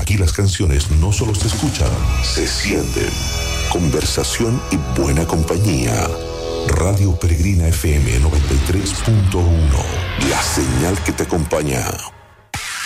Aquí las canciones no solo se escuchan, se sienten. Conversación y buena compañía. Radio Peregrina FM 93.1. La señal que te acompaña.